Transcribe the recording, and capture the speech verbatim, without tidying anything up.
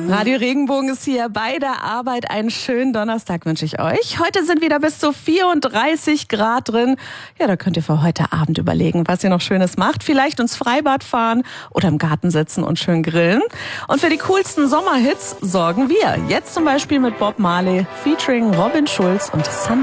Radio Regenbogen ist hier bei der Arbeit. Einen schönen Donnerstag wünsche ich euch. Heute sind wieder bis zu vierunddreißig Grad drin. Ja, da könnt ihr für heute Abend überlegen, was ihr noch Schönes macht. Vielleicht ins Freibad fahren oder im Garten sitzen und schön grillen. Und für die coolsten Sommerhits sorgen wir. Jetzt zum Beispiel mit Bob Marley featuring Robin Schulz und Sun.